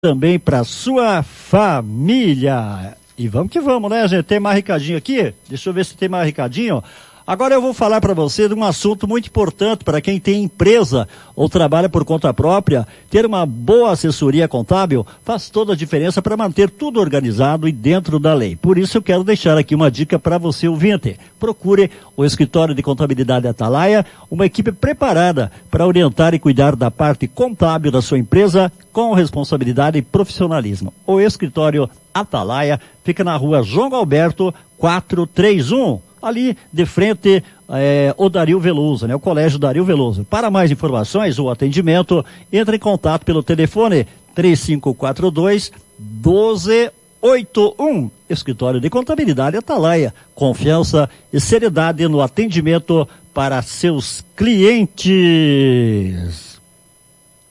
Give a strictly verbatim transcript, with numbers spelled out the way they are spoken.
também para sua família. E vamos que vamos, né, gente? Tem mais recadinho aqui? Deixa eu ver se tem mais recadinho. Agora eu vou falar para você de um assunto muito importante para quem tem empresa ou trabalha por conta própria. Ter uma boa assessoria contábil faz toda a diferença para manter tudo organizado e dentro da lei. Por isso eu quero deixar aqui uma dica para você, ouvinte. Procure o escritório de contabilidade Atalaia, uma equipe preparada para orientar e cuidar da parte contábil da sua empresa com responsabilidade e profissionalismo. O escritório Atalaia fica na rua João Alberto quatrocentos e trinta e um. Ali de frente é, o Dario Veloso, né? O Colégio Dario Veloso. Para mais informações ou atendimento, entre em contato pelo telefone três cinco quatro dois, um dois oito um. Escritório de Contabilidade Atalaia. Confiança e seriedade no atendimento para seus clientes.